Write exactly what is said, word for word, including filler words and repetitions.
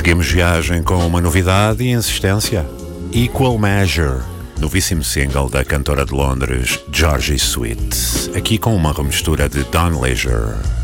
Seguimos viagem com uma novidade e insistência. Equal Measure, novíssimo single da cantora de Londres, Georgie Sweet, aqui com uma remistura de Don Leisure.